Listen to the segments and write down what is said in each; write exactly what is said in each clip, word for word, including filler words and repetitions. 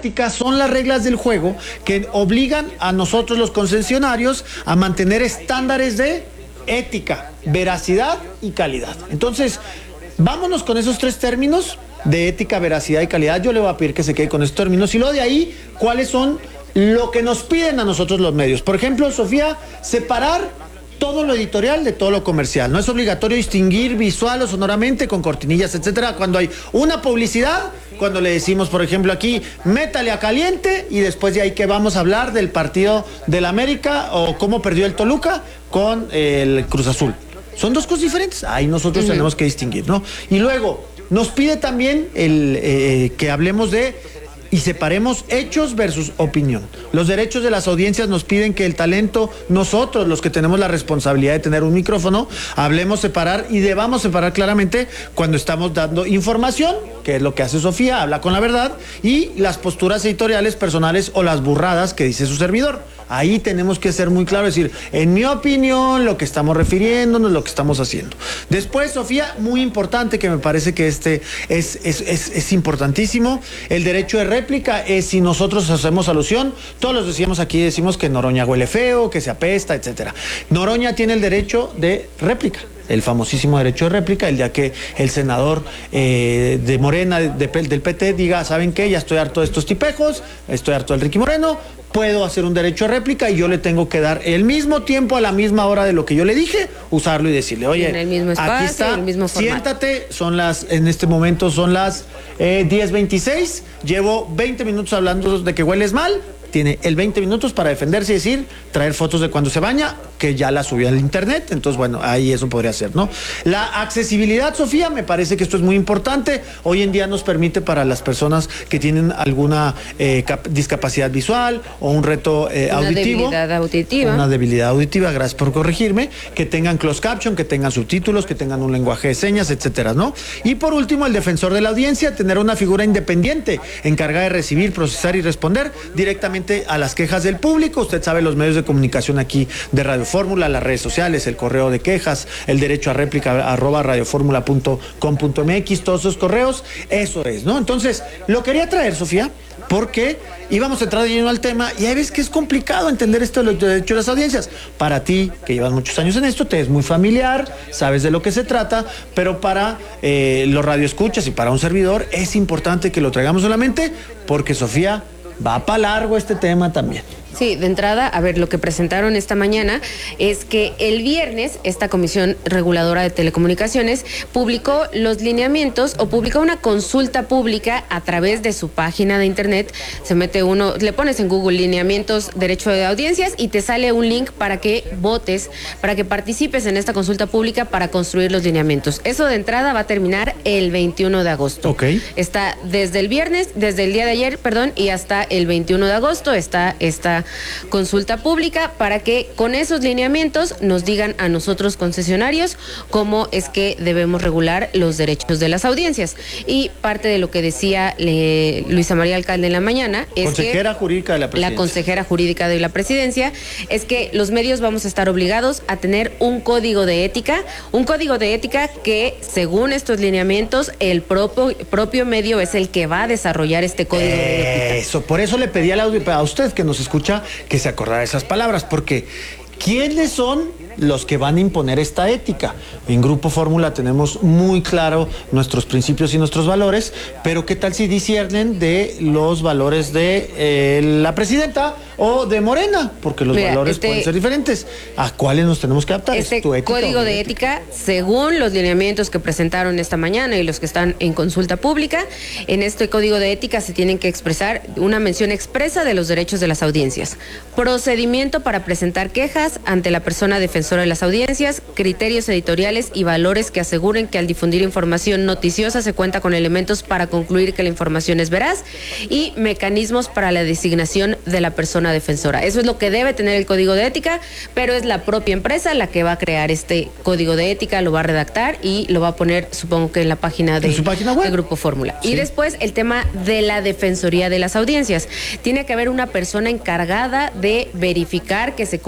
práctica son las reglas del juego que obligan a nosotros los concesionarios a mantener estándares de ética, veracidad y calidad. Entonces, vámonos con esos tres términos de ética, veracidad y calidad. Yo le voy a pedir que se quede con estos términos y luego de ahí, ¿cuáles son lo que nos piden a nosotros los medios? Por ejemplo, Sofía, separar todo lo editorial de todo lo comercial. No es obligatorio distinguir visual o sonoramente con cortinillas, etcétera, cuando hay una publicidad, cuando le decimos, por ejemplo, aquí, métale a caliente, y después de ahí que vamos a hablar del partido del América o cómo perdió el Toluca con el Cruz Azul. Son dos cosas diferentes. Ahí nosotros uh-huh. tenemos que distinguir, ¿no? Y luego, nos pide también el, eh, que hablemos de y separemos hechos versus opinión. Los derechos de las audiencias nos piden que el talento, nosotros los que tenemos la responsabilidad de tener un micrófono, hablemos separar y debamos separar claramente cuando estamos dando información, que es lo que hace Sofía, habla con la verdad, y las posturas editoriales personales o las burradas que dice su servidor. Ahí tenemos que ser muy claros, decir, en mi opinión, lo que estamos refiriéndonos, lo que estamos haciendo. Después, Sofía, muy importante, que me parece que este es, es, es, es importantísimo, el derecho de réplica es si nosotros hacemos alusión, todos los decíamos aquí, decimos que Noroña huele feo, que se apesta, etcétera. Noroña tiene el derecho de réplica, el famosísimo derecho de réplica, el día que el senador eh, de Morena, de, de, del P T, diga, ¿saben qué? Ya estoy harto de estos tipejos, estoy harto del Ricky Moreno, puedo hacer un derecho de réplica y yo le tengo que dar el mismo tiempo a la misma hora de lo que yo le dije, usarlo y decirle, oye, en el mismo espacio, aquí está, el mismo siéntate, son las, en este momento son las eh, diez veintiséis, llevo veinte minutos hablando de que hueles mal, tiene el veinte minutos para defenderse y decir, traer fotos de cuando se baña, que ya la subió al internet, entonces bueno, ahí eso podría ser, ¿no? La accesibilidad, Sofía, me parece que esto es muy importante, hoy en día nos permite para las personas que tienen alguna eh, discapacidad visual o un reto eh, una auditivo. Una debilidad auditiva. Una debilidad auditiva, gracias por corregirme, que tengan closed caption, que tengan subtítulos, que tengan un lenguaje de señas, etcétera, ¿no? Y por último, el defensor de la audiencia, tener una figura independiente, encargada de recibir, procesar y responder directamente a las quejas del público. Usted sabe los medios de comunicación aquí de Radio Fórmula, las redes sociales, el correo de quejas, el derecho a réplica arroba radioformula punto com punto mx, todos esos correos, eso es, ¿no? Entonces, lo quería traer, Sofía, porque íbamos a entrar de lleno al tema y hay veces que es complicado entender esto de los derechos de las audiencias. Para ti, que llevas muchos años en esto, te es muy familiar, sabes de lo que se trata, pero para eh, los radioescuchas y para un servidor es importante que lo traigamos solamente porque, Sofía, va para largo este tema también. Sí, de entrada, a ver, lo que presentaron esta mañana es que el viernes esta Comisión Reguladora de Telecomunicaciones publicó los lineamientos o publicó una consulta pública a través de su página de internet. Se mete uno, le pones en Google lineamientos, derecho de audiencias y te sale un link para que votes, para que participes en esta consulta pública para construir los lineamientos. Eso de entrada va a terminar el veintiuno de agosto. Ok. Está desde el viernes, desde el día de ayer, perdón, y hasta el veintiuno de agosto está esta consulta pública para que con esos lineamientos nos digan a nosotros concesionarios cómo es que debemos regular los derechos de las audiencias. Y parte de lo que decía eh, Luisa María Alcalde en la mañana es consejera que jurídica de la presidencia. La consejera jurídica de la presidencia es que los medios vamos a estar obligados a tener un código de ética, un código de ética que según estos lineamientos el propio, propio medio es el que va a desarrollar este código eh, de ética. Eso, por eso le pedí a, la, a usted que nos escucha que se acordara de esas palabras, porque ¿quiénes son los que van a imponer esta ética? En Grupo Fórmula tenemos muy claro nuestros principios y nuestros valores, pero ¿qué tal si disciernen de los valores de eh, la presidenta o de Morena? Porque los Mira, valores este, pueden ser diferentes. ¿A cuáles nos tenemos que adaptar? Este ¿Es tu ética código de ética? ética, según los lineamientos que presentaron esta mañana y los que están en consulta pública, en este código de ética se tienen que expresar una mención expresa de los derechos de las audiencias, procedimiento para presentar quejas ante la persona defensora de las audiencias, criterios editoriales y valores que aseguren que al difundir información noticiosa se cuenta con elementos para concluir que la información es veraz y mecanismos para la designación de la persona defensora. Eso es lo que debe tener el código de ética, pero es la propia empresa la que va a crear este código de ética, lo va a redactar y lo va a poner, supongo que en la página de, ¿En su página web? de Grupo Fórmula. Sí. Y después el tema de la defensoría de las audiencias. Tiene que haber una persona encargada de verificar que se cumpla este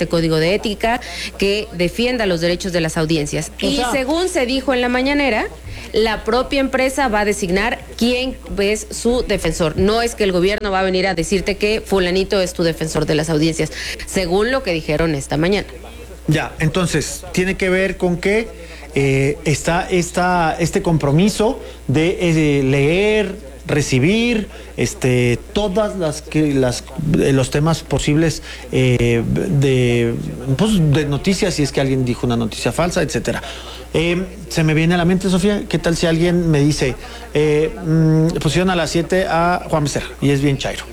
código de ética que defienda los derechos de las audiencias. O y sea, según se dijo en la mañanera, la propia empresa va a designar quién es su defensor. No es que el gobierno va a venir a decirte que fulanito es tu defensor de las audiencias, según lo que dijeron esta mañana. Ya, entonces, tiene que ver con que eh, está esta, este compromiso de eh, leer, recibir este, todas las, que, las eh, los temas posibles eh, de, pues, de noticias, si es que alguien dijo una noticia falsa, etcétera. Eh, se me viene a la mente, Sofía, ¿qué tal si alguien me dice, eh, mmm, pusieron a las siete a Juan Becerra y es bien chairo?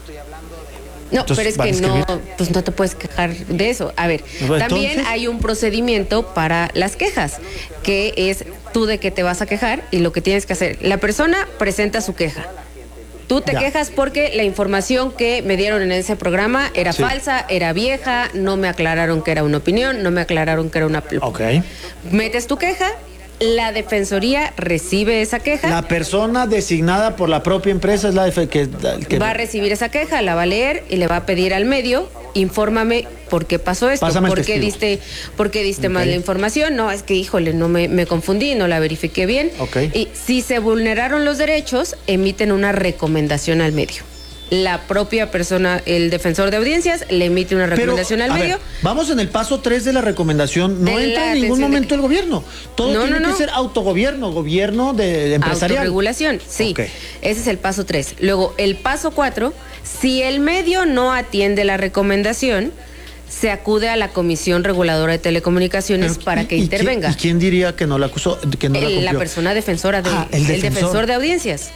No, Entonces, pero es ¿van a que no, escribir? pues no te puedes quejar de eso. A ver, Entonces, también hay un procedimiento para las quejas, que es tú de qué te vas a quejar y lo que tienes que hacer. La persona presenta su queja. Tú te Ya. quejas porque la información que me dieron en ese programa era Sí. falsa, era vieja, no me aclararon que era una opinión, no me aclararon que era una... Ok. Metes tu queja, la defensoría recibe esa queja. La persona designada por la propia empresa es la de que, que Va a recibir esa queja, la va a leer y le va a pedir al medio, infórmame por qué pasó esto, Pásame el por qué testigo. diste, por qué diste Ok. mal la información. No, es que híjole, no me, me confundí, no la verifiqué bien. Ok. Y si se vulneraron los derechos, emiten una recomendación al medio. La propia persona, el defensor de audiencias, le emite una Pero, recomendación al a medio. ver, vamos en el paso tres de la recomendación. No De entra la en ningún atención de momento que- el gobierno. Todo No, tiene no, que no. ser autogobierno, gobierno de empresarial. Autorregulación, sí. Ok. Ese es el paso tres. Luego, el paso cuatro, si el medio no atiende la recomendación, se acude a la Comisión Reguladora de Telecomunicaciones Pero, para ¿y- que y intervenga. quién- ¿Y quién diría que no la acusó, que no la El- cumplió? la persona defensora de, Ah, el defensor. defensor de audiencias.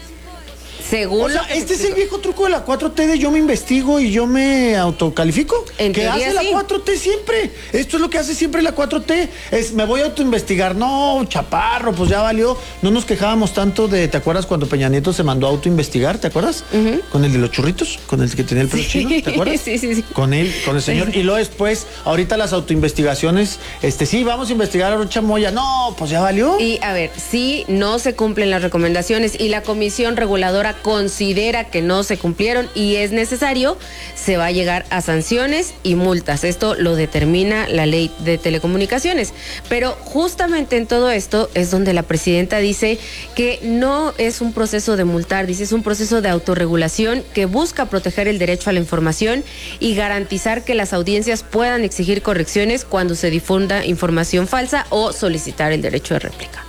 Según O sea, lo que se este es el explicó. viejo truco de la cuatro T de yo me investigo y yo me autocalifico. En que teoría, hace la sí. cuatro T siempre. Esto es lo que hace siempre la cuatro T. Es, me voy a autoinvestigar. No, chaparro, pues ya valió. No nos quejábamos tanto de, ¿te acuerdas cuando Peña Nieto se mandó a autoinvestigar? ¿Te acuerdas? Con el de los churritos, con el que tenía el pelo Sí. chino, ¿te acuerdas? Sí, sí, sí. Con él, con el señor. Y luego después, ahorita las autoinvestigaciones, este, sí, vamos a investigar a Rocha Moya. No, pues ya valió. Y a ver, si no se cumplen las recomendaciones y la Comisión Reguladora considera que no se cumplieron y es necesario, se va a llegar a sanciones y multas. Esto lo determina la ley de telecomunicaciones. Pero justamente en todo esto es donde la presidenta dice que no es un proceso de multar, dice es un proceso de autorregulación que busca proteger el derecho a la información y garantizar que las audiencias puedan exigir correcciones cuando se difunda información falsa o solicitar el derecho de réplica.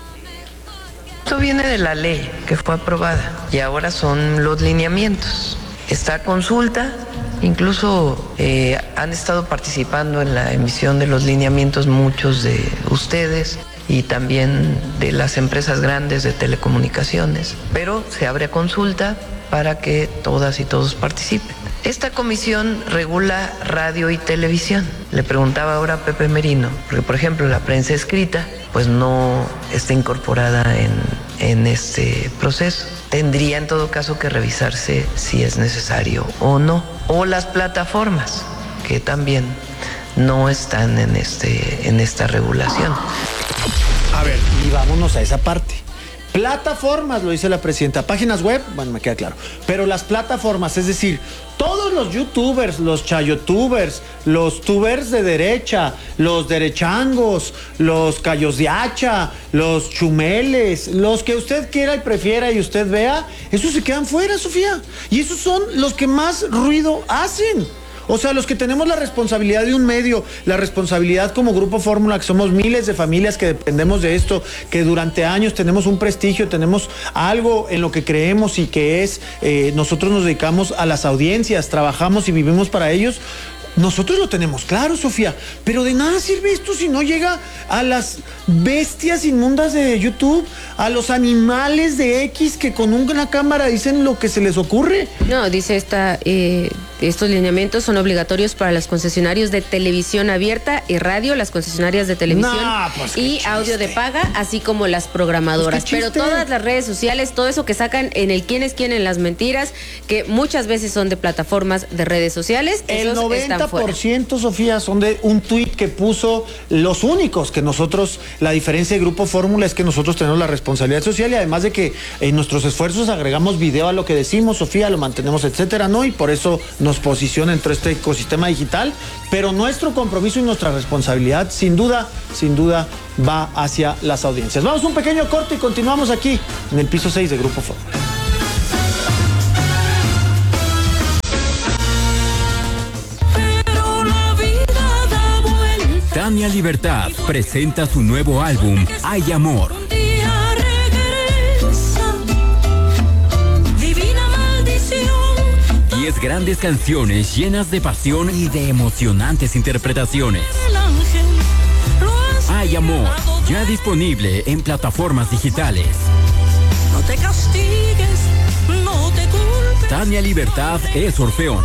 Esto viene de la ley que fue aprobada y ahora son los lineamientos. Está a consulta, incluso eh, han estado participando en la emisión de los lineamientos muchos de ustedes y también de las empresas grandes de telecomunicaciones, pero se abre a consulta para que todas y todos participen. Esta comisión regula radio y televisión. Le preguntaba ahora a Pepe Merino, porque por ejemplo la prensa escrita pues no está incorporada en, en este proceso. Tendría en todo caso que revisarse si es necesario o no. O las plataformas, que también no están en, este, en esta regulación. A ver, y vámonos a esa parte. Plataformas, lo dice la presidenta. Páginas web, bueno, me queda claro. Pero las plataformas, es decir, todos los youtubers, los chayotubers, los tubers de derecha, los derechangos, los callos de hacha, los chumeles, los que usted quiera y prefiera y usted vea, esos se quedan fuera, Sofía. Y esos son los que más ruido hacen. O sea, los que tenemos la responsabilidad de un medio, la responsabilidad como Grupo Fórmula, que somos miles de familias que dependemos de esto, que durante años tenemos un prestigio, tenemos algo en lo que creemos y que es, eh, nosotros nos dedicamos a las audiencias, trabajamos y vivimos para ellos. Nosotros lo tenemos claro, Sofía, pero de nada sirve esto si no llega a las bestias inmundas de YouTube, a los animales de X que con una cámara dicen lo que se les ocurre. No, dice esta, eh, estos lineamientos son obligatorios para los concesionarios de televisión abierta y radio, las concesionarias de televisión Nah, pues, qué y chiste. audio de paga, así como las programadoras. Pues, qué Pero chiste. todas las redes sociales, todo eso que sacan en el quién es quién en las mentiras, que muchas veces son de plataformas de redes sociales, El esos noventa están fuera. por ciento, Sofía, son de un tuit que puso los únicos que nosotros, la diferencia de Grupo Fórmula es que nosotros tenemos la responsabilidad social y además de que en nuestros esfuerzos agregamos video a lo que decimos, Sofía, lo mantenemos, etcétera, ¿no? Y por eso nos nos posiciona dentro de este ecosistema digital, pero nuestro compromiso y nuestra responsabilidad, sin duda, sin duda, va hacia las audiencias. Vamos a un pequeño corte y continuamos aquí en el piso seis de Grupo Fórmula. Tania Libertad presenta su nuevo álbum, Hay Amor. Diez grandes canciones llenas de pasión y de emocionantes interpretaciones. Hay Amor, ya disponible en plataformas digitales. No te castigues, no te culpes. Tania Libertad es Orfeón.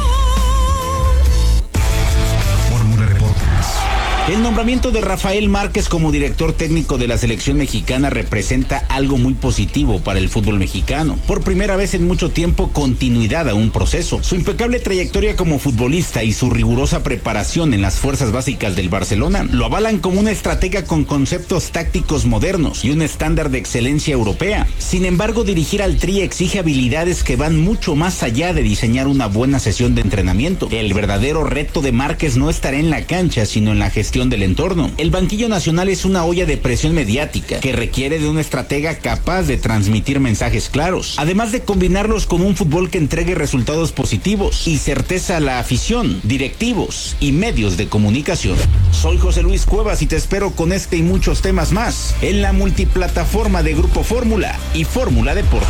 El nombramiento de Rafael Márquez como director técnico de la selección mexicana representa algo muy positivo para el fútbol mexicano. Por primera vez en mucho tiempo, continuidad a un proceso. Su impecable trayectoria como futbolista y su rigurosa preparación en las fuerzas básicas del Barcelona lo avalan como una estratega con conceptos tácticos modernos y un estándar de excelencia europea. Sin embargo, dirigir al Tri exige habilidades que van mucho más allá de diseñar una buena sesión de entrenamiento. El verdadero reto de Márquez no estará en la cancha, sino en la gestión del entorno. El banquillo nacional es una olla de presión mediática que requiere de una estratega capaz de transmitir mensajes claros, además de combinarlos con un fútbol que entregue resultados positivos y certeza a la afición, directivos y medios de comunicación. Soy José Luis Cuevas y te espero con este y muchos temas más en la multiplataforma de Grupo Fórmula y Fórmula Deportes.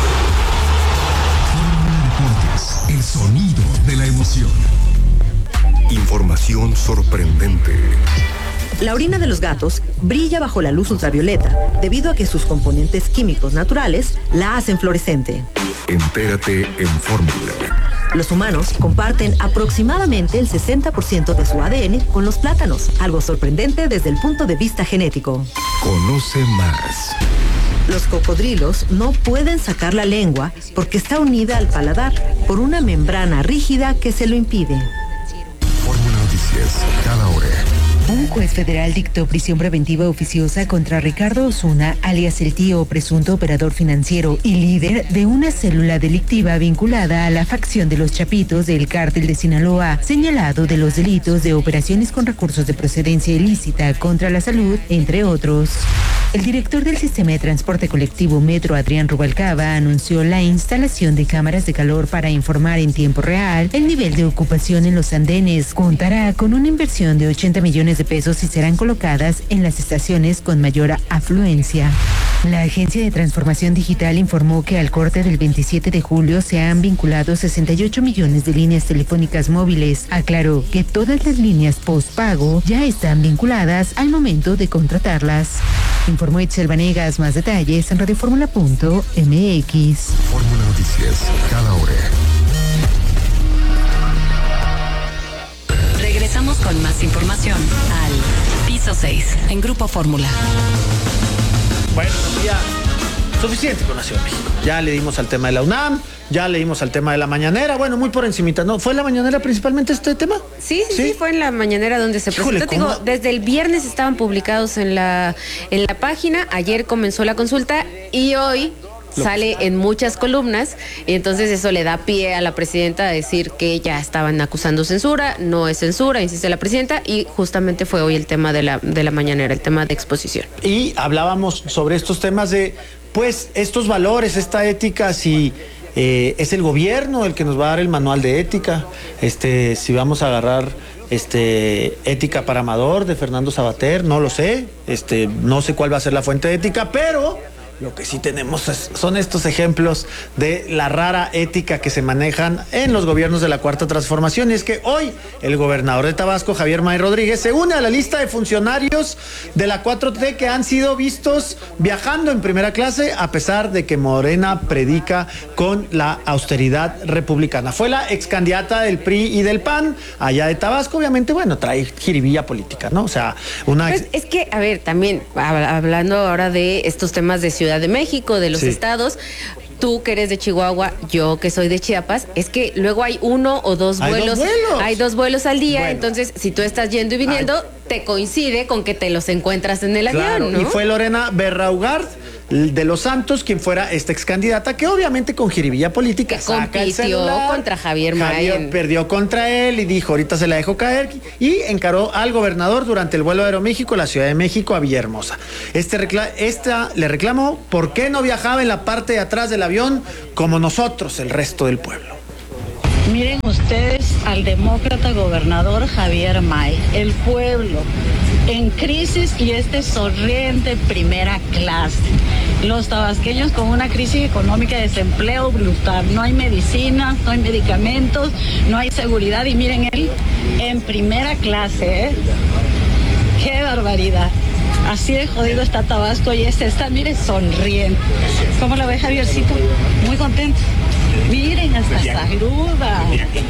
Fórmula Deportes, el sonido de la emoción. Información sorprendente. La orina de los gatos brilla bajo la luz ultravioleta debido a que sus componentes químicos naturales la hacen fluorescente. Entérate en Fórmula. Los humanos comparten aproximadamente el sesenta por ciento de su A D N con los plátanos, algo sorprendente desde el punto de vista genético. Conoce más. Los cocodrilos no pueden sacar la lengua porque está unida al paladar por una membrana rígida que se lo impide. Fórmula Noticias, cada hora. Un juez federal dictó prisión preventiva oficiosa contra Ricardo Osuna, alias el tío, presunto operador financiero y líder de una célula delictiva vinculada a la facción de los Chapitos del Cártel de Sinaloa, señalado de los delitos de operaciones con recursos de procedencia ilícita contra la salud, entre otros. El director del sistema de transporte colectivo Metro, Adrián Rubalcaba, anunció la instalación de cámaras de calor para informar en tiempo real el nivel de ocupación en los andenes. Contará con una inversión de ochenta millones de pesos y serán colocadas en las estaciones con mayor afluencia. La Agencia de Transformación Digital informó que al corte del veintisiete de julio se han vinculado sesenta y ocho millones de líneas telefónicas móviles. Aclaró que todas las líneas postpago ya están vinculadas al momento de contratarlas. Informó Itzel Vanegas. Más detalles en radioformula punto m x. Fórmula Noticias, cada hora. Regresamos con más información al Piso seis en Grupo Fórmula. Bueno, ya suficiente con Nación México. Ya le dimos al tema de la UNAM, ya le dimos al tema de la mañanera, bueno, muy por encimita, ¿no? ¿Fue la mañanera principalmente este tema? Sí, sí, sí, sí, fue en la mañanera donde se Híjole, presentó. Digo, desde el viernes estaban publicados en la, en la página, ayer comenzó la consulta y hoy sale en muchas columnas, y entonces eso le da pie a la presidenta a decir que ya estaban acusando censura. No es censura, insiste la presidenta, y justamente fue hoy el tema de la, de la mañanera, el tema de exposición. Y hablábamos sobre estos temas de, pues, estos valores, esta ética, si eh, es el gobierno el que nos va a dar el manual de ética, este, si vamos a agarrar este Ética para Amador de Fernando Sabater, no lo sé, este, no sé cuál va a ser la fuente de ética, pero lo que sí tenemos es, son estos ejemplos de la rara ética que se manejan en los gobiernos de la Cuarta Transformación. Y es que hoy el gobernador de Tabasco, Javier May Rodríguez, se une a la lista de funcionarios de la cuatro T que han sido vistos viajando en primera clase, a pesar de que Morena predica con la austeridad republicana. Fue la ex candidata del P R I y del P A N allá de Tabasco. Obviamente, bueno, trae jiribilla política, ¿no? O sea, una... Pues es que, a ver, también hablando ahora de estos temas de Ciudad de México, de los sí. estados, tú que eres de Chihuahua, yo que soy de Chiapas, es que luego hay uno o dos hay vuelos, dos vuelos, hay dos vuelos al día, bueno. Entonces si tú estás yendo y viniendo, ay. te coincide con que te los encuentras en el claro, avión, ¿no? Y fue Lorena Berraugart, de los Santos, quien fuera esta ex candidata, que obviamente con jiribilla política que saca el compitió celular. contra Javier May. Javier perdió contra él y dijo, ahorita se la dejo caer, y encaró al gobernador durante el vuelo de Aeroméxico, la Ciudad de México, a Villahermosa. Este recla esta le reclamó por qué no viajaba en la parte de atrás del avión como nosotros, el resto del pueblo. Miren ustedes al demócrata gobernador Javier May, el pueblo en crisis y este sonriente primera clase. Los tabasqueños con una crisis económica de desempleo brutal. No hay medicinas, no hay medicamentos, no hay seguridad. Y miren él en primera clase, ¿eh? ¡Qué barbaridad! Así de jodido está Tabasco y este está, mire, sonriente. ¿Cómo lo ve, Javiercito? Muy contento. Miren, hasta saluda.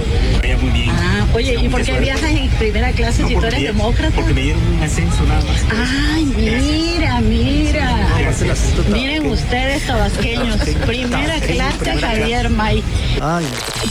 Ah, oye, ¿y por qué viajas en primera clase si tú eres demócrata? Porque me dieron un ascenso nada más. Ay, mira, mira. Miren ustedes, tabasqueños. Primera clase, Javier May. Ay.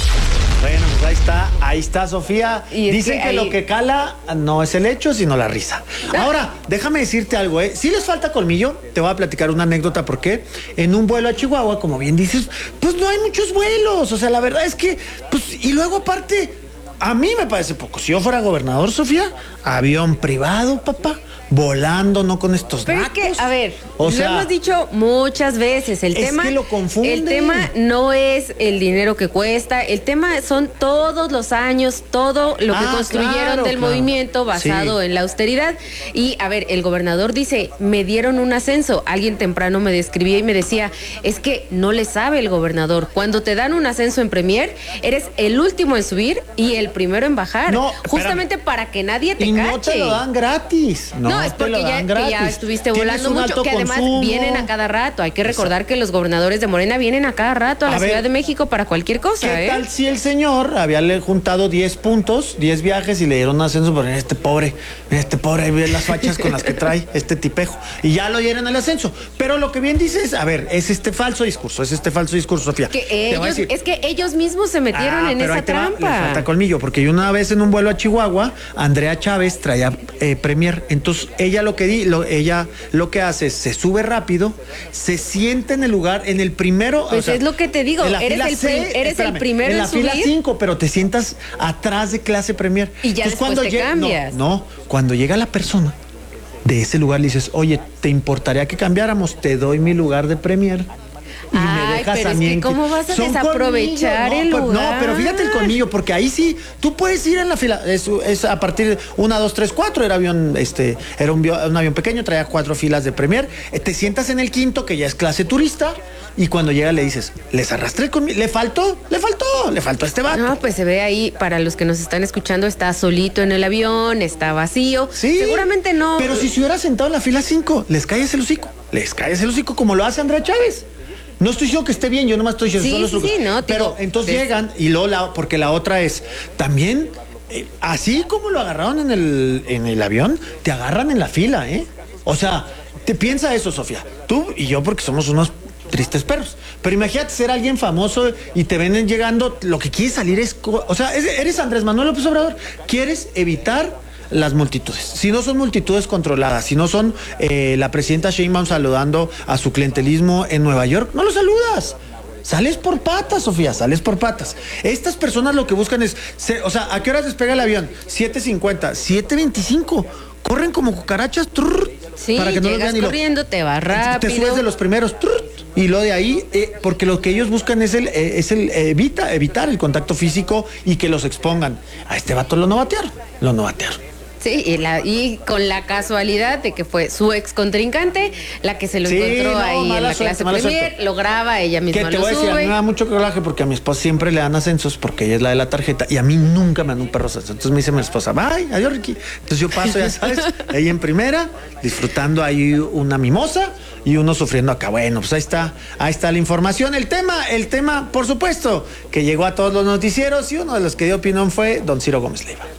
Bueno, pues ahí está, ahí está Sofía. Y Dicen que que, ahí... lo que cala no es el hecho, sino la risa. Ahora, déjame decirte algo, ¿eh? Si les falta colmillo, te voy a platicar una anécdota porque en un vuelo a Chihuahua, como bien dices, pues no hay muchos vuelos. O sea, la verdad es que, pues, y luego aparte, a mí me parece poco. Si yo fuera gobernador, Sofía, avión privado, papá, volando, no con estos Pero datos. es que, a ver, o lo sea, hemos dicho muchas veces, el es tema que lo confunde. el tema no es el dinero que cuesta, el tema son todos los años, todo lo que Ah, construyeron claro, del claro. movimiento basado Sí. en la austeridad. Y a ver, el gobernador dice, me dieron un ascenso. Alguien temprano me describía y me decía, es que no le sabe el gobernador. Cuando te dan un ascenso en Premier, eres el último en subir y el primero en bajar. No, justamente para que nadie te y cache. no te lo dan gratis. No, No, es te porque lo ya, dan que ya gratis. estuviste Tienes volando un mucho, alto que además consumo. vienen a cada rato. Hay que recordar que los gobernadores de Morena vienen a cada rato a, A la ver, Ciudad de México para cualquier cosa. ¿Qué ¿eh? tal si el señor había le juntado diez puntos, diez viajes y le dieron un ascenso? Pero este pobre, este pobre, ahí ve las fachas con las que trae este tipejo. Y ya lo dieron el ascenso. Pero lo que bien dices, a ver, es este falso discurso, es este falso discurso, Sofía. Que Te voy a ellos, decir- es que ellos mismos se metieron Ah, en pero esa ahí te va, le trampa. falta colmillo, porque yo una vez en un vuelo a Chihuahua, Andrea Chávez traía eh, Premier. Entonces, ella lo que di, lo, ella lo que hace es se sube rápido, se sienta en el lugar, en el primero. Pues o sea, es lo que te digo, en la eres fila el C, prim- eres el espérame, primero en la en fila subir. cinco, pero te sientas atrás de clase Premier. Y ya después te llega- cambias. No, no, cuando llega la persona de ese lugar le dices, oye, ¿te importaría que cambiáramos? Te doy mi lugar de Premier. Y me Ay, dejas pero a es mí que en- ¿cómo vas a Son desaprovechar colmillos, el no, pues, lugar? No, pero fíjate el colmillo, porque ahí sí, tú puedes ir en la fila, es, es a partir de una, dos, tres, cuatro, era avión, este, era un, bio- un avión pequeño, traía cuatro filas de Premier, eh, te sientas en el quinto, que ya es clase turista, y cuando llega le dices, les arrastré el colmillo, le faltó, le faltó, le faltó a este vato. No, pues se ve ahí, para los que nos están escuchando, está solito en el avión, está vacío. Sí. Seguramente no. Pero si se hubiera sentado en la fila cinco, les calles el hocico, les calles el hocico como lo hace Andrea Chávez. No estoy diciendo que esté bien, yo nomás estoy diciendo Sí, solo sí, es lo que- sí, no, pero digo, entonces des- llegan y luego la, porque la otra es también eh, así como lo agarraron en el en el avión, te agarran en la fila, ¿eh? O sea, te piensa eso, Sofía. Tú y yo porque somos unos tristes perros. Pero imagínate ser alguien famoso y te ven llegando, lo que quieres salir es, co- o sea, es- eres Andrés Manuel López Obrador, quieres evitar las multitudes. Si no son multitudes controladas, si no son eh, la presidenta Sheinbaum saludando a su clientelismo en Nueva York, no lo saludas. Sales por patas, Sofía, sales por patas. Estas personas lo que buscan es, se- o sea, ¿a qué horas despega el avión? siete cincuenta, siete veinticinco. Corren como cucarachas, trrr, Sí, para que no los llegas vean y lo- corriendo, te vas rápido. te subes de los primeros, trrr, y lo de ahí, eh, porque lo que ellos buscan es el, eh, es el eh, evita, evitar el contacto físico y que los expongan. A este vato lo novatearon, lo novatearon. Sí, y, la, y con la casualidad de que fue su ex contrincante la que se lo Sí, encontró no, ahí en mala la suerte, clase mala Premier, suerte. lo graba, ella Que misma te lo voy a decir, a mí sube. me da mucho coraje porque a mi esposa siempre le dan ascensos porque ella es la de la tarjeta y a mí nunca me dan un perro ascenso. Entonces me dice mi esposa, bye, adiós Ricky. Entonces yo paso, ya sabes, ahí en primera, disfrutando ahí una mimosa y uno sufriendo acá. Bueno, pues ahí está, ahí está la información. El tema, el tema, por supuesto, que llegó a todos los noticieros y uno de los que dio opinión fue don Ciro Gómez Leiva.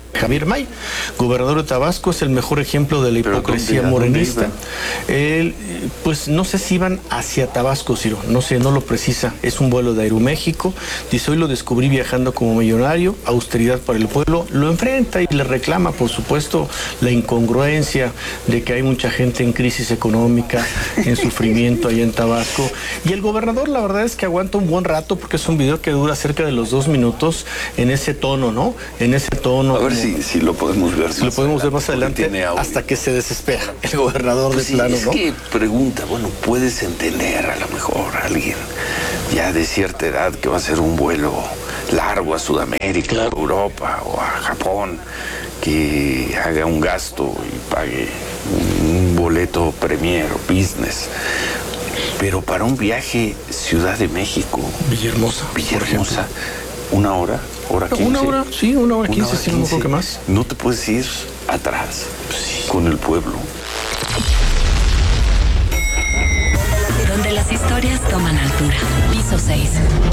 Javier May, gobernador de Tabasco, es el mejor ejemplo de la hipocresía morenista. Él, pues no sé si iban hacia Tabasco, Ciro, no sé, no lo precisa. Es un vuelo de Aeroméxico. Dice, hoy lo descubrí viajando como millonario, austeridad para el pueblo. Lo enfrenta y le reclama, por supuesto, la incongruencia de que hay mucha gente en crisis económica, en sufrimiento allá en Tabasco. Y el gobernador, la verdad es que aguanta un buen rato, porque es un video que dura cerca de los dos minutos en ese tono, ¿no? En ese tono. A ver si Si, si lo podemos ver si lo podemos ver más adelante, hasta que se desespera el gobernador pues de sí, plano, es ¿no? que pregunta, bueno, puedes entender a lo mejor a alguien ya de cierta edad que va a hacer un vuelo largo a Sudamérica, claro, a Europa o a Japón, que haga un gasto y pague un boleto Premier o Business. Pero para un viaje Ciudad de México, Villahermosa, Villahermosa, una hora, hora quince. Una hora, sí, una hora quince, sí, no creo que más. No te puedes ir atrás, sí, con el pueblo. Donde las historias toman altura. Piso seis.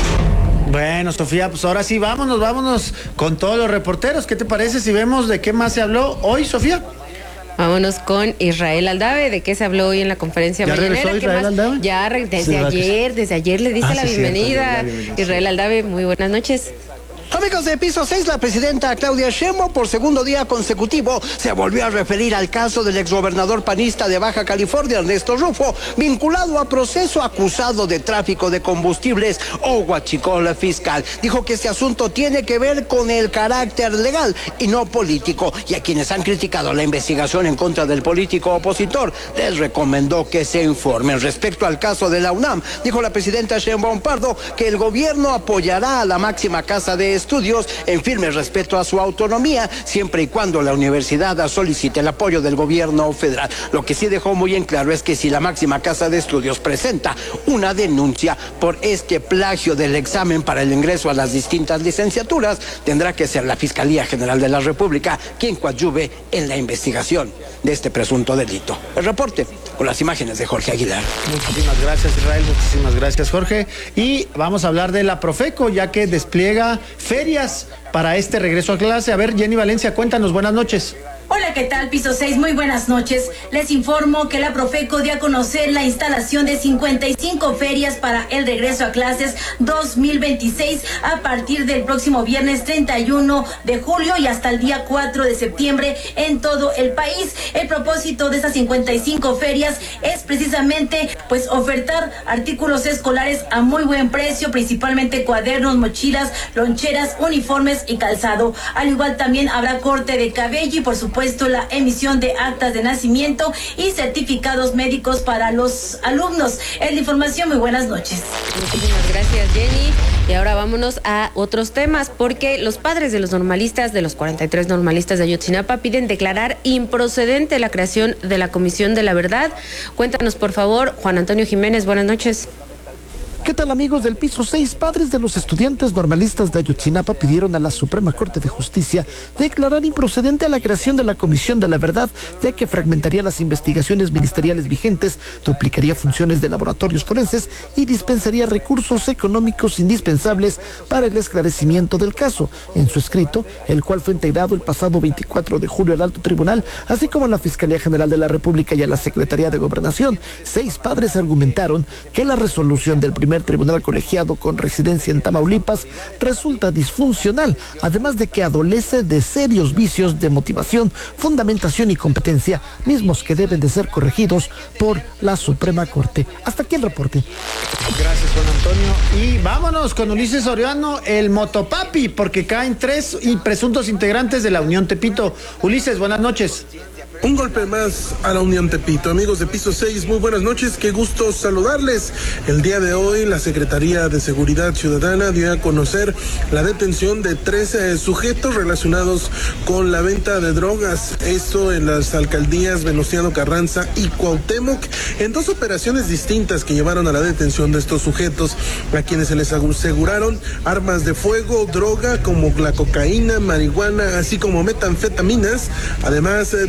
Bueno, Sofía, pues ahora sí, vámonos, vámonos con todos los reporteros. ¿Qué te parece si vemos de qué más se habló hoy, Sofía? Vámonos con Israel Aldave. ¿De qué se habló hoy en la conferencia ¿Ya mañanera? regresó Israel Aldave? Ya, desde Sí, ayer, desde ayer le diste Ah, la sí, bienvenida. cierto, bienvenida, Israel Aldave, muy buenas noches. Amigos de Piso seis, la presidenta Claudia Sheinbaum por segundo día consecutivo se volvió a referir al caso del exgobernador panista de Baja California, Ernesto Rufo, vinculado a proceso acusado de tráfico de combustibles o huachicol fiscal. Dijo que este asunto tiene que ver con el carácter legal y no político, y a quienes han criticado la investigación en contra del político opositor les recomendó que se informen. Respecto al caso de la UNAM, dijo la presidenta Sheinbaum Pardo que el gobierno apoyará a la máxima casa de estudios en firme respeto a su autonomía, siempre y cuando la universidad solicite el apoyo del gobierno federal. Lo que sí dejó muy en claro es que si la máxima casa de estudios presenta una denuncia por este plagio del examen para el ingreso a las distintas licenciaturas, tendrá que ser la Fiscalía General de la República quien coadyuve en la investigación de este presunto delito. El reporte con las imágenes de Jorge Aguilar. Muchísimas gracias, Israel, muchísimas gracias, Jorge. Y vamos a hablar de la Profeco, ya que despliega ferias para este regreso a clase. A ver, Jenny Valencia, cuéntanos, buenas noches. Hola, ¿qué tal? Piso seis, muy buenas noches. Les informo que la Profeco dio a conocer la instalación de cincuenta y cinco ferias para el regreso a clases dos mil veintiséis a partir del próximo viernes treinta y uno de julio y hasta el día cuatro de septiembre en todo el país. El propósito de estas cincuenta y cinco ferias es precisamente pues ofertar artículos escolares a muy buen precio, principalmente cuadernos, mochilas, loncheras, uniformes y calzado. Al igual también habrá corte de cabello y por supuesto puesto la emisión de actas de nacimiento y certificados médicos para los alumnos. Es la información, muy buenas noches. Muchísimas gracias, Jenny. Y ahora vámonos a otros temas, porque los padres de los normalistas, de los cuarenta y tres normalistas de Ayotzinapa, piden declarar improcedente la creación de la Comisión de la Verdad. Cuéntanos, por favor, Juan Antonio Jiménez, buenas noches. ¿Qué tal, amigos del Piso seis? Padres de los estudiantes normalistas de Ayotzinapa pidieron a la Suprema Corte de Justicia declarar improcedente a la creación de la Comisión de la Verdad, ya que fragmentaría las investigaciones ministeriales vigentes, duplicaría funciones de laboratorios forenses y dispensaría recursos económicos indispensables para el esclarecimiento del caso. En su escrito, el cual fue integrado el pasado veinticuatro de julio al Alto Tribunal, así como a la Fiscalía General de la República y a la Secretaría de Gobernación, seis padres argumentaron que la resolución del primer tribunal colegiado con residencia en Tamaulipas resulta disfuncional, además de que adolece de serios vicios de motivación, fundamentación y competencia, mismos que deben de ser corregidos por la Suprema Corte. Hasta aquí el reporte. Gracias, Juan Antonio. Y vámonos con Ulises Soriano, el motopapi, porque caen tres presuntos integrantes de la Unión Tepito. Ulises, buenas noches. Un golpe más a la Unión Tepito. Amigos de Piso seis, muy buenas noches, qué gusto saludarles. El día de hoy la Secretaría de Seguridad Ciudadana dio a conocer la detención de trece sujetos relacionados con la venta de drogas, esto en las alcaldías Venustiano Carranza y Cuauhtémoc, en dos operaciones distintas que llevaron a la detención de estos sujetos, a quienes se les aseguraron armas de fuego, droga como la cocaína, marihuana, así como metanfetaminas, además de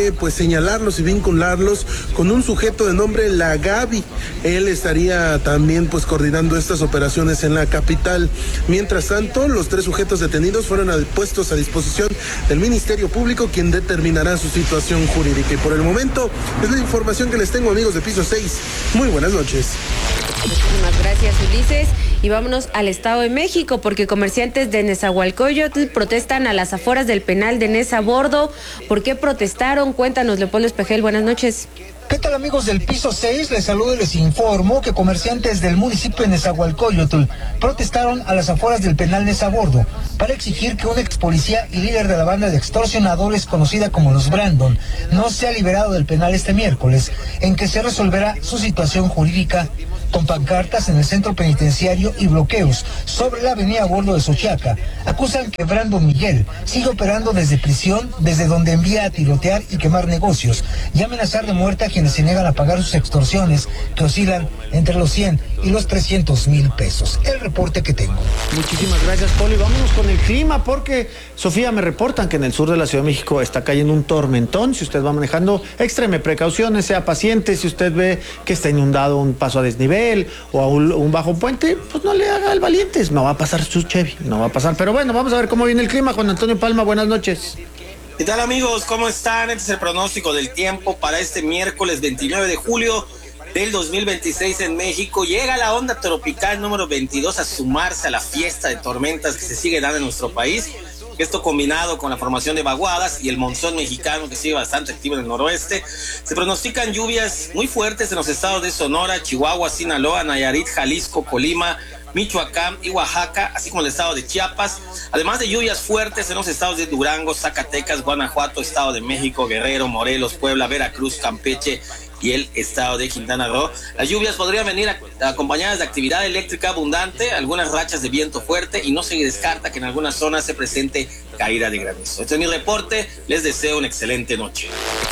que pues señalarlos y vincularlos con un sujeto de nombre La Gaby. Él estaría también pues coordinando estas operaciones en la capital. Mientras tanto, los tres sujetos detenidos fueron puestos a disposición del Ministerio Público, quien determinará su situación jurídica. Y por el momento es la información que les tengo, amigos de Piso seis. Muy buenas noches. Muchísimas gracias, Ulises. Y vámonos al Estado de México, porque comerciantes de Nezahualcóyotl protestan a las afueras del penal de Nezabordo. ¿Por qué protestaron? Cuéntanos, Leopoldo Espejel, buenas noches. ¿Qué tal, amigos del Piso seis? Les saludo y les informo que comerciantes del municipio de Nezahualcóyotl protestaron a las afueras del penal Nezabordo para exigir que un ex policía y líder de la banda de extorsionadores conocida como los Brandon no sea liberado del penal este miércoles, en que se resolverá su situación jurídica, con pancartas en el centro penitenciario y bloqueos sobre la avenida Bordo de Xochiaca. Acusan que Brandon Miguel sigue operando desde prisión, desde donde envía a tirotear y quemar negocios y amenazar de muerte a quienes se niegan a pagar sus extorsiones, que oscilan entre los cien y los trescientos mil pesos. El reporte que tengo. Muchísimas gracias, Poli. Vámonos con el clima, porque, Sofía, me reportan que en el sur de la Ciudad de México está cayendo un tormentón. Si usted va manejando, extreme precauciones, sea paciente. Si usted ve que está inundado un paso a desnivel o a un, un bajo puente, pues no le haga el valiente. No va a pasar su Chevy, no va a pasar. Pero bueno, vamos a ver cómo viene el clima. Juan Antonio Palma, buenas noches. ¿Qué tal, amigos? ¿Cómo están? Este es el pronóstico del tiempo para este miércoles veintinueve de julio del dos mil veintiséis en México. Llega la onda tropical número veintidós a sumarse a la fiesta de tormentas que se sigue dando en nuestro país. Esto combinado con la formación de vaguadas y el monzón mexicano que sigue bastante activo en el noroeste. Se pronostican lluvias muy fuertes en los estados de Sonora, Chihuahua, Sinaloa, Nayarit, Jalisco, Colima, Michoacán y Oaxaca, así como el estado de Chiapas, además de lluvias fuertes en los estados de Durango, Zacatecas, Guanajuato, Estado de México, Guerrero, Morelos, Puebla, Veracruz, Campeche y el estado de Quintana Roo. Las lluvias podrían venir a, acompañadas de actividad eléctrica abundante, algunas rachas de viento fuerte, y no se descarta que en algunas zonas se presente caída de granizo. Este es mi reporte, les deseo una excelente noche.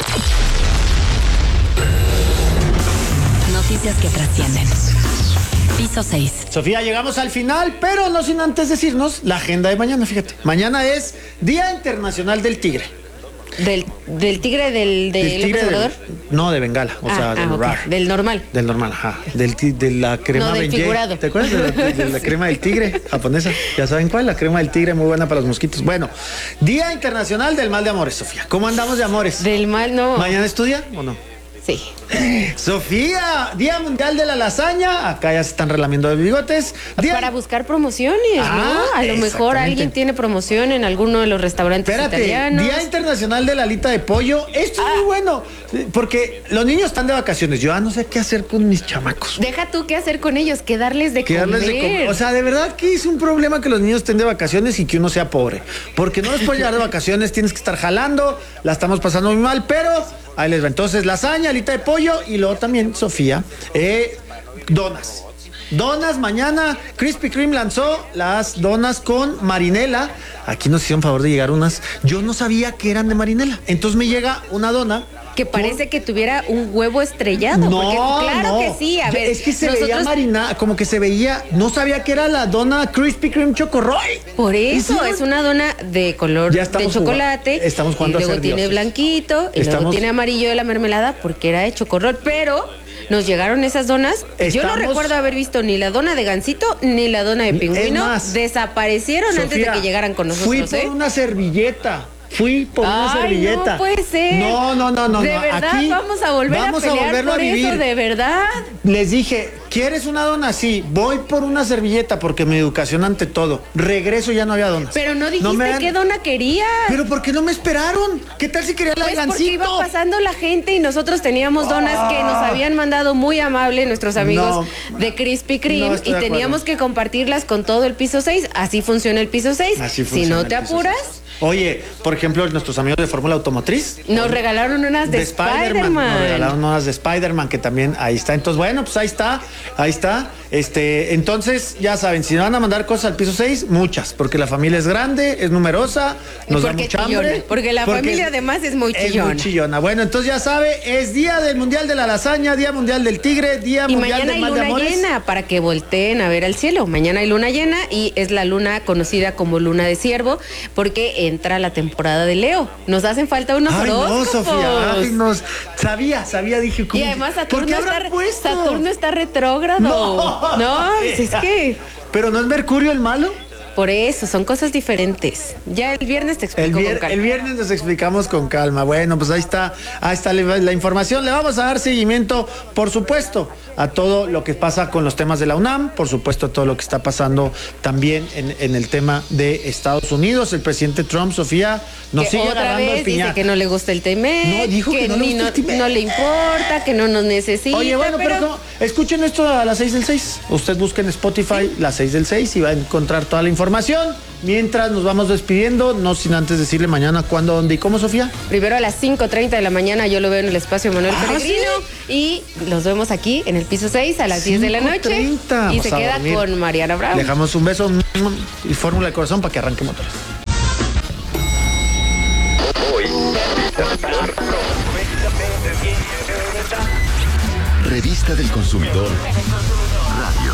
Noticias que trascienden. Piso seis. Sofía, llegamos al final, pero no sin antes decirnos la agenda de mañana. Fíjate, mañana es Día Internacional del Tigre. ¿Del, del tigre del, del, del tigre del, no, de Bengala, o ah, sea, ah, del okay. rar. Del normal. Del normal, ajá. Del, de la crema no, del Benjé. figurado. ¿Te acuerdas de la, de la crema del tigre japonesa? ¿Ya saben cuál? La crema del tigre, muy buena para los mosquitos. Bueno, Día Internacional del Mal de Amores, Sofía. ¿Cómo andamos de amores? Del mal, no. ¿Mañana estudia o no? Sí. Sofía, Día Mundial de la Lasaña. Acá ya se están relamiendo de bigotes. Día... Para buscar promociones, ah, ¿no? A lo mejor alguien tiene promoción en alguno de los restaurantes Espérate, italianos. Día Internacional de la Alita de Pollo. Esto ah. es muy bueno, porque los niños están de vacaciones. Yo ya no sé qué hacer con mis chamacos. Deja tú qué hacer con ellos, qué darles de ¿Qué comer. Darles de comer. O sea, de verdad que es un problema que los niños estén de vacaciones y que uno sea pobre. Porque no les puedes llegar de vacaciones, tienes que estar jalando, la estamos pasando muy mal, pero ahí les va. Entonces, lasaña, alita de pollo y luego también, Sofía, eh, donas. Donas, mañana Krispy Kreme lanzó las donas con marinela. Aquí nos hicieron favor de llegar unas. Yo no sabía que eran de marinela. Entonces me llega una dona que parece con... que tuviera un huevo estrellado. No, porque, claro no. que sí. A ver, es que se nosotros... veía marinada, como que se veía. No sabía que era la dona Krispy Kreme Chocorroy. Por eso, es una dona de color de chocolate. Jugando, estamos jugando y luego a ser tiene dioses. Blanquito y estamos... luego tiene amarillo de la mermelada porque era de chocorroy. Pero nos llegaron esas donas. Estamos... Yo no recuerdo haber visto ni la dona de gansito ni la dona de pingüino. Más, Desaparecieron Sofía, antes de que llegaran con nosotros. Fui por ¿eh? una servilleta. Fui por una Ay, servilleta. No puede ser. No, no, no, no. De no. verdad, Aquí vamos a volver vamos a pelear a volverlo por a vivir. eso, de verdad. Les dije, ¿quieres una dona? Sí, voy por una servilleta porque mi educación ante todo. Regreso, ya no había donas. Pero no dijiste no me... qué dona querías. Pero ¿por qué no me esperaron? ¿Qué tal si quería la pues de gansito? Porque iba pasando la gente y nosotros teníamos donas oh. que nos habían mandado muy amable nuestros amigos no. de Krispy Kreme no y teníamos que compartirlas con todo el piso seis. Así funciona el piso seis. Así si no te apuras... seis. Oye, por ejemplo, nuestros amigos de Fórmula Automotriz nos regalaron unas de, de Spider-Man. Spider-Man. Nos regalaron unas de Spider-Man que también ahí está. Entonces, bueno, pues ahí está, ahí está. Este, entonces, ya saben, si van a mandar cosas al piso seis, muchas, porque la familia es grande, es numerosa, nos da mucha hambre. Porque la porque familia además es muy chillona. Es muy chillona. Bueno, entonces ya sabe, es día del Mundial de la Lasaña, día mundial del tigre, día y mundial del mal de amores. Y mañana hay luna llena para que volteen a ver al cielo. Mañana hay luna llena y es la luna conocida como luna de ciervo, porque entra la temporada de Leo. Nos hacen falta unos Ay, horóscopos. no, Sofía, ay, nos, sabía, sabía, dije, ¿cómo? Y además Saturno, ¿por qué está, puesto? Saturno está retrógrado. No, no pues es que... ¿Pero no es Mercurio el malo? Por eso, son cosas diferentes. Ya el viernes te explico el con calma. El viernes nos explicamos con calma. Bueno, pues ahí está, ahí está la, la información. Le vamos a dar seguimiento, por supuesto, a todo lo que pasa con los temas de la UNAM, por supuesto, a todo lo que está pasando también en, en el tema de Estados Unidos. El presidente Trump, Sofía, nos que sigue otra agarrando vez el piña. dice que no le gusta el T-MEC, no, dijo que, que no, le, ni gusta no, el no le importa, que no nos necesita. Oye, bueno, pero, pero escuchen esto a las seis del seis. Usted busque en Spotify ¿sí? las seis del seis y va a encontrar toda la información. Mientras nos vamos despidiendo, no sin antes decirle mañana cuándo, dónde y cómo, Sofía. Primero a las cinco treinta de la mañana yo lo veo en el espacio Manuel ah, Peregrino. ¿Sí? Y los vemos aquí en el piso seis a las diez de la noche. Y Vamos se queda dormir. con Mariana Brown. Dejamos un beso y fórmula de corazón para que arranque motores. Revista del Consumidor Radio.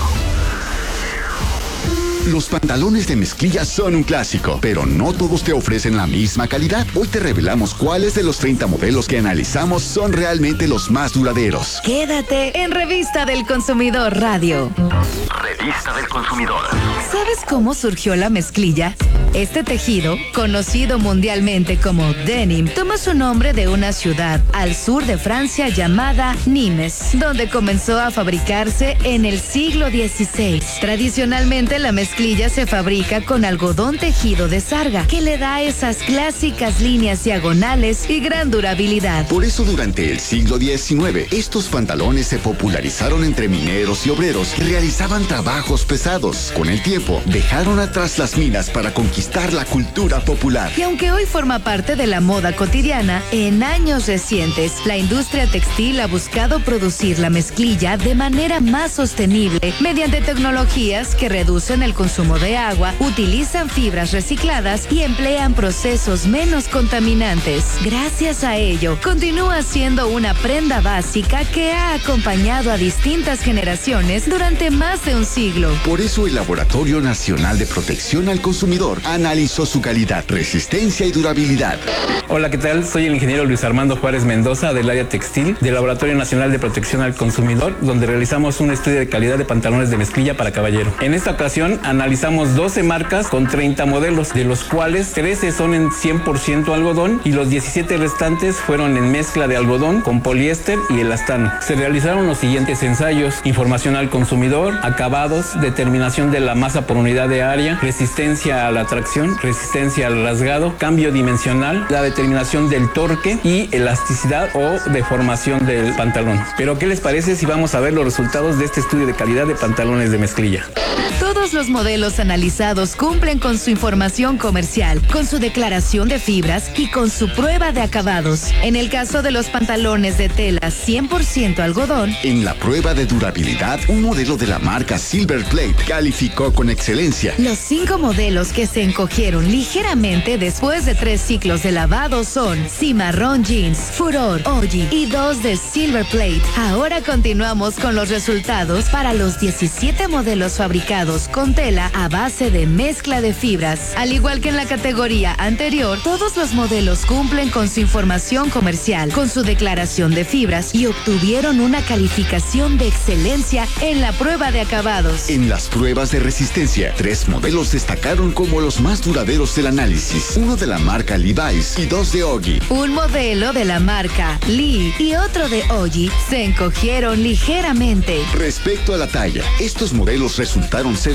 Los pantalones de mezclilla son un clásico, pero no todos te ofrecen la misma calidad. Hoy te revelamos cuáles de los treinta modelos que analizamos son realmente los más duraderos. Quédate en Revista del Consumidor Radio. Revista del Consumidor. ¿Sabes cómo surgió la mezclilla? Este tejido, conocido mundialmente como denim, toma su nombre de una ciudad al sur de Francia llamada Nimes, donde comenzó a fabricarse en el siglo dieciséis. Tradicionalmente la mezclilla se fabrica con algodón tejido de sarga, que le da esas clásicas líneas diagonales y gran durabilidad. Por eso durante el siglo diecinueve, estos pantalones se popularizaron entre mineros y obreros que realizaban trabajos pesados. Con el tiempo, dejaron atrás las minas para conquistar la cultura popular. Y aunque hoy forma parte de la moda cotidiana, en años recientes, la industria textil ha buscado producir la mezclilla de manera más sostenible mediante tecnologías que reducen el consumo de agua, utilizan fibras recicladas y emplean procesos menos contaminantes. Gracias a ello, continúa siendo una prenda básica que ha acompañado a distintas generaciones durante más de un siglo. Por eso el Laboratorio Nacional de Protección al Consumidor analizó su calidad, resistencia y durabilidad. Hola, ¿qué tal? Soy el ingeniero Luis Armando Juárez Mendoza del área textil del Laboratorio Nacional de Protección al Consumidor, donde realizamos un estudio de calidad de pantalones de mezclilla para caballero. En esta ocasión analizamos doce marcas con treinta modelos, de los cuales trece son en cien por ciento algodón y los diecisiete restantes fueron en mezcla de algodón con poliéster y elastano. Se realizaron los siguientes ensayos: información al consumidor, acabados, determinación de la masa por unidad de área, resistencia a la tracción, resistencia al rasgado, cambio dimensional, la determinación del torque y elasticidad o deformación del pantalón. Pero ¿qué les parece si vamos a ver los resultados de este estudio de calidad de pantalones de mezclilla? Todos los modelos analizados cumplen con su información comercial, con su declaración de fibras y con su prueba de acabados. En el caso de los pantalones de tela cien por ciento algodón, en la prueba de durabilidad, un modelo de la marca Silver Plate calificó con excelencia. Los cinco modelos que se encogieron ligeramente después de tres ciclos de lavado son Cimarrón Jeans, Furor, Oji y dos de Silver Plate. Ahora continuamos con los resultados para los diecisiete modelos fabricados con tela a base de mezcla de fibras. Al igual que en la categoría anterior, todos los modelos cumplen con su información comercial, con su declaración de fibras y obtuvieron una calificación de excelencia en la prueba de acabados. En las pruebas de resistencia, tres modelos destacaron como los más duraderos del análisis. Uno de la marca Levi's y dos de Ogi. Un modelo de la marca Lee y otro de Ogi se encogieron ligeramente. Respecto a la talla, estos modelos resultaron ser un poco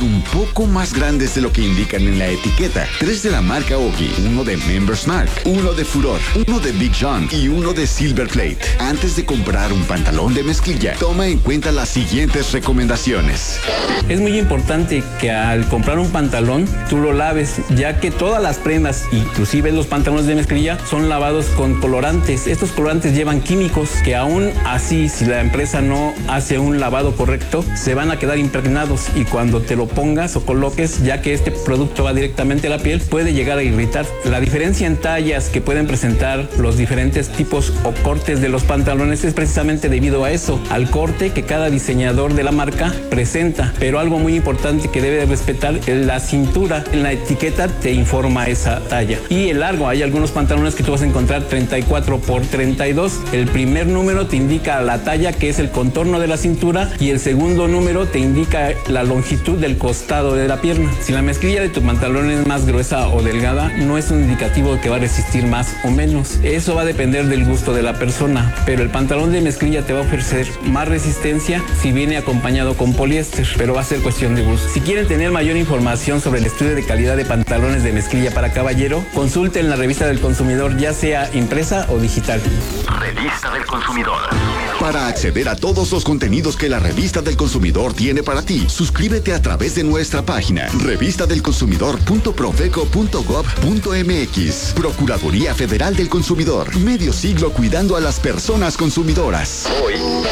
poco más grandes de lo que indican en la etiqueta. Tres de la marca Ogi, uno de Members Mark, uno de Furor, uno de Big John y uno de Silver Plate. Antes de comprar un pantalón de mezclilla, toma en cuenta las siguientes recomendaciones. Es muy importante que al comprar un pantalón tú lo laves, ya que todas las prendas, inclusive los pantalones de mezclilla, son lavados con colorantes. Estos colorantes llevan químicos que aún así, si la empresa no hace un lavado correcto, se van a quedar impregnados y cuando te lo pongas o coloques, ya que este producto va directamente a la piel, puede llegar a irritar. La diferencia en tallas que pueden presentar los diferentes tipos o cortes de los pantalones es precisamente debido a eso, al corte que cada diseñador de la marca presenta. Pero algo muy importante que debe de respetar es la cintura. En la etiqueta te informa esa talla. Y el largo, hay algunos pantalones que tú vas a encontrar treinta y cuatro por treinta y dos. El primer número te indica la talla, que es el contorno de la cintura, y el segundo número te indica la longitud del costado de la pierna. Si la mezclilla de tu pantalón es más gruesa o delgada, no es un indicativo de que va a resistir más o menos. Eso va a depender del gusto de la persona, pero el pantalón de mezclilla te va a ofrecer más resistencia si viene acompañado con poliéster, pero va a ser cuestión de gusto. Si quieren tener mayor información sobre el estudio de calidad de pantalones de mezclilla para caballero, consulten la revista del consumidor, ya sea impresa o digital. Revista del Consumidor. Para acceder a todos los contenidos que la Revista del Consumidor tiene para ti, suscríbete a través de nuestra página revista del consumidor punto profeco punto gob punto mx. Procuraduría Federal del Consumidor. Medio siglo cuidando a las personas consumidoras. Hoy.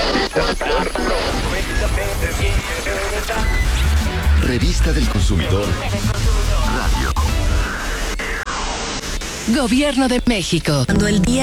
Revista del Consumidor. Radio. Gobierno de México. Cuando el día